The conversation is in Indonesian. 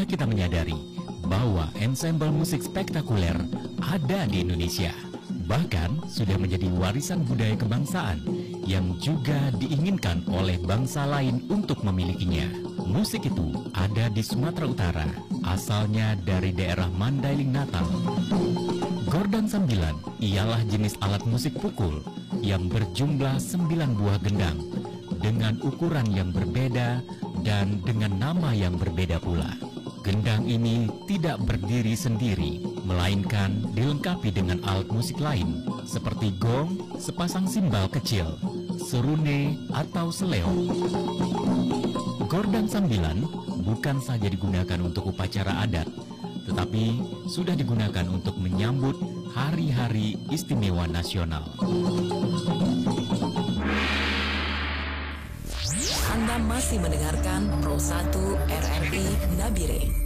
Tahukah kita menyadari bahwa ensemble musik spektakuler ada di Indonesia? Bahkan sudah menjadi warisan budaya kebangsaan yang juga diinginkan oleh bangsa lain untuk memilikinya. Musik itu ada di Sumatera Utara, asalnya dari daerah Mandailing Natal. Gordang sambilan ialah jenis alat musik pukul yang berjumlah 9 buah gendang dengan ukuran yang berbeda dan dengan nama yang berbeda pula. Gendang ini tidak berdiri sendiri, melainkan dilengkapi dengan alat musik lain seperti gong, sepasang simbal kecil, serune, atau seleo. Gordang sambilan bukan saja digunakan untuk upacara adat, tetapi sudah digunakan untuk menyambut hari-hari istimewa nasional. Anda masih mendengarkan Pro 1 RRI Nabire.